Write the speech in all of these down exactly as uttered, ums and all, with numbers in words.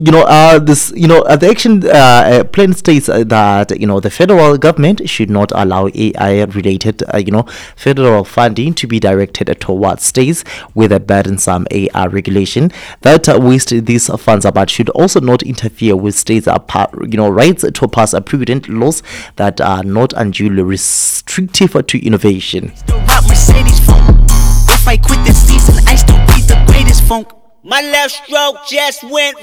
you know, uh, this, you know, uh, the action uh, uh, plan states uh, that, you know, the federal government should not allow A I-related, uh, you know, federal funding to be directed towards states with a burdensome A I regulation that uh, waste these funds, but should also not interfere with states' uh, pa- you know, rights to pass a prudent laws that are not unduly restrictive to innovation. If I quit this season, I still be the greatest funk. My left stroke just went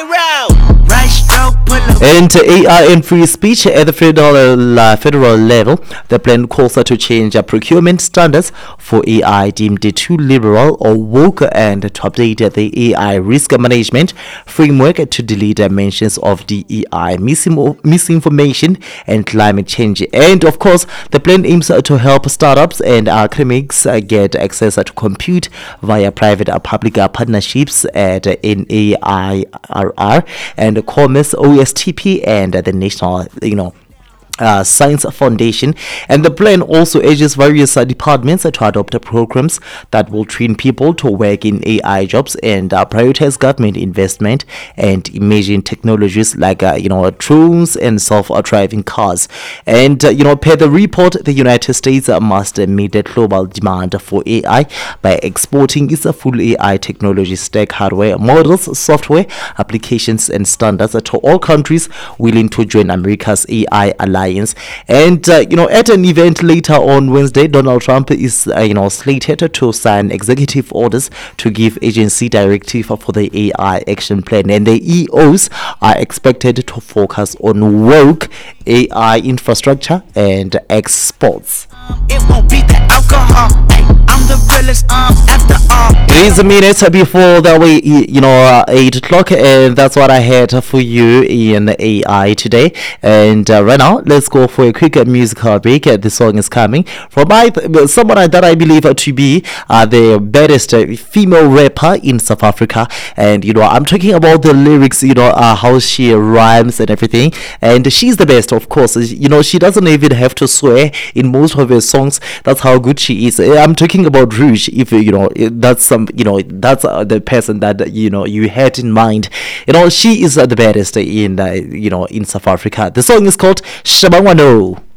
viral. Right stroke, pull up. And A I and free speech at the federal uh, federal level, the plan calls to change uh, procurement standards for A I deemed too liberal or woke, and to update the A I risk management framework to delete mentions of D E I, misinformation, and climate change. And of course, the plan aims to help startups and academics uh, get access to compute via private uh, public uh, partnerships at N A I R R and Commerce O S T P and the National, you know, Uh, Science Foundation. And the plan also urges various uh, departments uh, to adopt uh, programs that will train people to work in A I jobs and uh, prioritize government investment and emerging technologies like uh, you know, drones and self-driving cars. And uh, you know, per the report, the United States uh, must uh, meet the global demand for A I by exporting its uh, full A I technology stack, hardware, models, software, applications, and standards uh, to all countries willing to join America's A I alliance. And uh, you know, at an event later on Wednesday, Donald Trump is uh, you know, slated to sign executive orders to give agency directive for the A I action plan, and the E Os are expected to focus on woke A I infrastructure and exports. It won't be the alcohol. Ay, I'm the realest um, after all. It is a minute before the way, you know, uh, eight o'clock, and that's what I had for you in A I today. And uh, right now, let's go for a quick uh, musical break. Uh, the song is coming from my, someone that I believe uh, to be uh, the baddest uh, female rapper in South Africa. And you know, I'm talking about the lyrics, you know, uh, how she rhymes and everything. And she's the best, of course. You know, she doesn't even have to swear in most of her songs. That's how good she is. I'm talking about Rouge. If you know, that's some, you know, that's uh, the person that, you know, you had in mind. You know, she is uh, the baddest in uh, you know, in South Africa. The song is called Shabangwano.